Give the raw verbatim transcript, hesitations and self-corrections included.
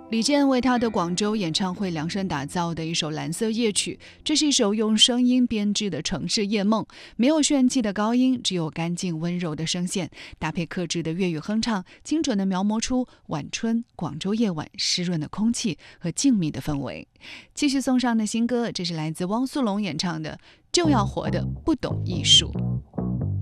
李健为他的广州演唱会量身打造的一首《蓝色夜曲》，这是一首用声音编织的城市夜梦，没有炫气的高音，只有干净温柔的声线，搭配克制的粤语哼唱，精准地描摹出晚春广州夜晚湿润的空气和静谧的氛围。继续送上的新歌，这是来自汪苏泷演唱的《就要活得不懂艺术》。